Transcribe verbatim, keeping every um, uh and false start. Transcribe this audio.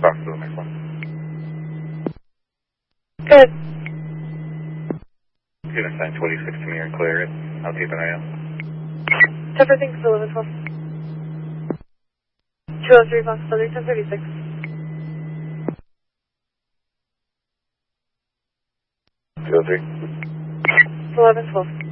Fox to the next one. Good. Unit nine twenty-six to me and clear it. I'll keep an eye out. Tougher things to eleven twelve. two oh three Fox, Southern ten thirty-six. two oh three. eleven twelve.